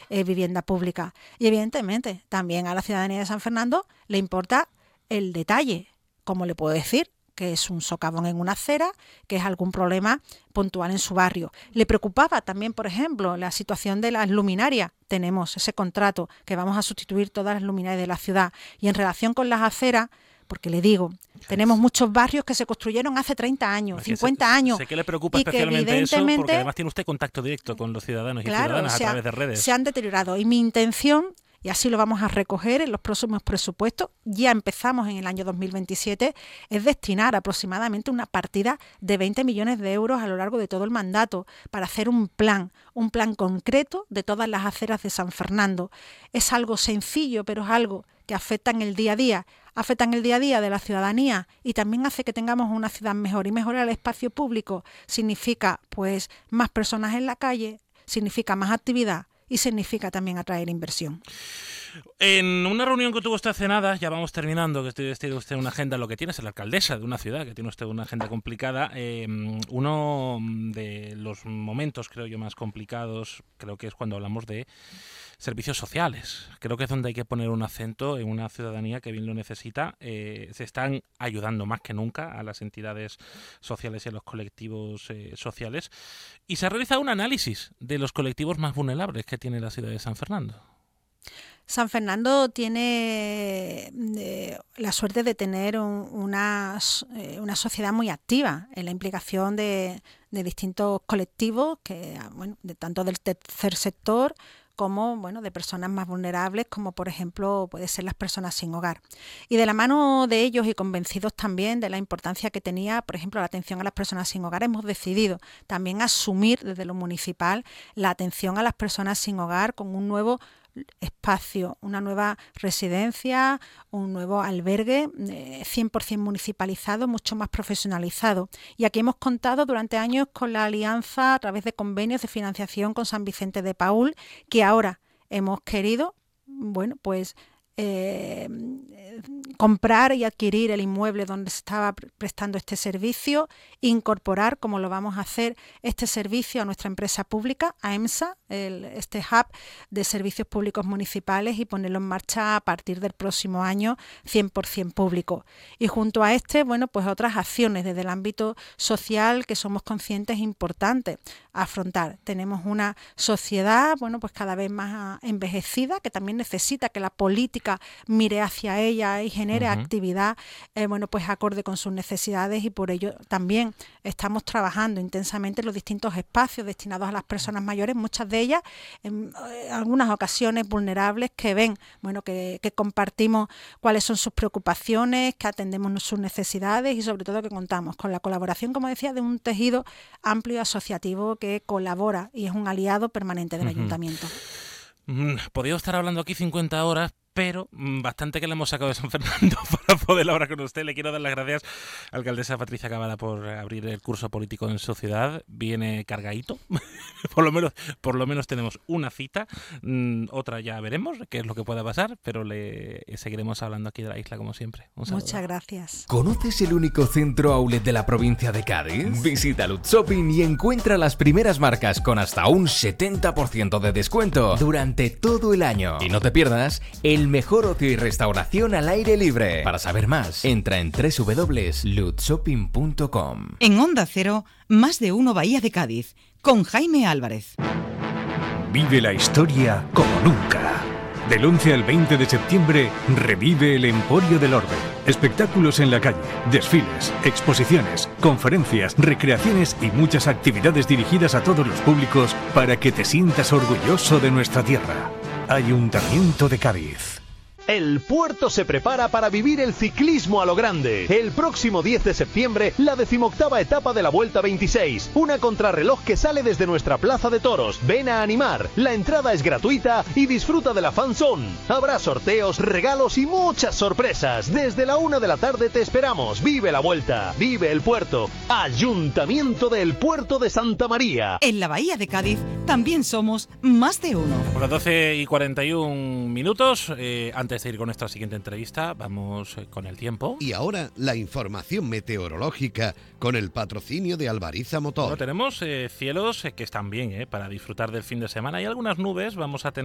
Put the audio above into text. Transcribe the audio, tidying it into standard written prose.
vivienda pública. Y evidentemente también a la ciudadanía de San Fernando le importa el detalle, como le puedo decir, que es un socavón en una acera, que es algún problema puntual en su barrio. Le preocupaba también, por ejemplo, la situación de las luminarias. Tenemos ese contrato que vamos a sustituir todas las luminarias de la ciudad. Y en relación con las aceras, porque le digo, tenemos muchos barrios que se construyeron hace 30 años, 50 años. Sé que le preocupa y que especialmente eso, porque además tiene usted contacto directo con los ciudadanos y ciudadanas a través de redes. Se han deteriorado. Y mi intención, y así lo vamos a recoger en los próximos presupuestos, ya empezamos en el año 2027, es destinar aproximadamente una partida de 20 millones de euros a lo largo de todo el mandato para hacer un plan concreto de todas las aceras de San Fernando. Es algo sencillo, pero es algo que afecta en el día a día de la ciudadanía y también hace que tengamos una ciudad mejor. Y mejorar el espacio público significa pues más personas en la calle, significa más actividad y significa también atraer inversión. En una reunión que tuvo usted hace nada, ya vamos terminando, que tiene usted una agenda, lo que tiene es la alcaldesa de una ciudad, que tiene usted una agenda complicada. Uno de los momentos, creo yo, más complicados, creo que es cuando hablamos de servicios sociales. Creo que es donde hay que poner un acento en una ciudadanía que bien lo necesita. Se están ayudando más que nunca a las entidades sociales y a los colectivos sociales. Y se ha realizado un análisis de los colectivos más vulnerables que tiene la ciudad de San Fernando. San Fernando tiene la suerte de tener una sociedad muy activa en la implicación de distintos colectivos, que bueno, tanto del tercer sector como bueno, de personas más vulnerables, como por ejemplo puede ser las personas sin hogar. Y de la mano de ellos y convencidos también de la importancia que tenía, por ejemplo, la atención a las personas sin hogar, hemos decidido también asumir desde lo municipal la atención a las personas sin hogar con un nuevo espacio, una nueva residencia, un nuevo albergue 100% municipalizado, mucho más profesionalizado. Y aquí hemos contado durante años con la alianza a través de convenios de financiación con San Vicente de Paúl, que ahora hemos querido, bueno, pues comprar y adquirir el inmueble donde se estaba prestando este servicio, incorporar, como lo vamos a hacer, este servicio a nuestra empresa pública, a EMSA, este hub de servicios públicos municipales, y ponerlo en marcha a partir del próximo año 100% público. Y junto a bueno, pues otras acciones desde el ámbito social que somos conscientes importantes a afrontar. Tenemos una sociedad, bueno, pues cada vez más envejecida, que también necesita que la política mire hacia ella y genere actividad, bueno, pues acorde con sus necesidades, y por ello también estamos trabajando intensamente en los distintos espacios destinados a las personas mayores, muchas de ellas en algunas ocasiones vulnerables, que ven, bueno, que compartimos cuáles son sus preocupaciones, que atendemos sus necesidades y sobre todo que contamos con la colaboración, como decía, de un tejido amplio asociativo que colabora y es un aliado permanente del ayuntamiento. Podría estar hablando aquí 50 horas, pero bastante que le hemos sacado de San Fernando para poder hablar con usted. Le quiero dar las gracias, alcaldesa Patricia Cavada, por abrir el curso político en su ciudad. Viene cargadito, por lo menos tenemos una cita, otra ya veremos qué es lo que pueda pasar, pero le seguiremos hablando aquí de la isla como siempre. Un saludo. Muchas gracias. ¿Conoces el único centro outlet de la provincia de Cádiz? Visita Lutz Shopping y encuentra las primeras marcas con hasta un 70% de descuento durante todo el año. Y no te pierdas el mejor ocio y restauración al aire libre. Para saber más, entra en www.lutzshopping.com. En Onda Cero, Más de Uno Bahía de Cádiz, con Jaime Álvarez. Vive la historia como nunca. Del 11 al 20 de septiembre, revive el Emporio del Orbe. Espectáculos en la calle, desfiles, exposiciones, conferencias, recreaciones y muchas actividades dirigidas a todos los públicos para que te sientas orgulloso de nuestra tierra. Ayuntamiento de Cádiz. El puerto se prepara para vivir el ciclismo a lo grande. El próximo 10 de septiembre, la 18ª etapa de la Vuelta 26. Una contrarreloj que sale desde nuestra plaza de toros. Ven a animar. La entrada es gratuita y disfruta de la fanzone. Habrá sorteos, regalos y muchas sorpresas. Desde la 1 de la tarde te esperamos. Vive la Vuelta. Vive el puerto. Ayuntamiento del Puerto de Santa María. En la Bahía de Cádiz también somos Más de Uno. Por las 12:41, antes de ir con nuestra siguiente entrevista, vamos con el tiempo. Y ahora la información meteorológica con el patrocinio de Alvariza Motor. Bueno, tenemos cielos que están bien para disfrutar del fin de semana. Hay algunas nubes, vamos a tener